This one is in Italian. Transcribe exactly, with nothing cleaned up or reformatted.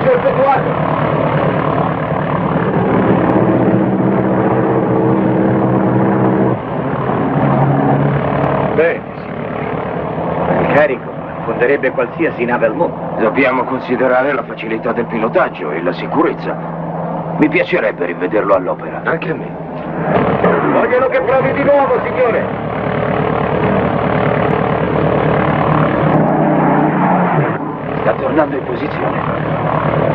Comando effettuato. Bene, signore. Il carico affonderebbe qualsiasi nave al mondo. Dobbiamo considerare la facilità del pilotaggio e la sicurezza. Mi piacerebbe rivederlo all'opera. Anche a me. Vogliono che provi di nuovo, signore. Sta tornando in posizione.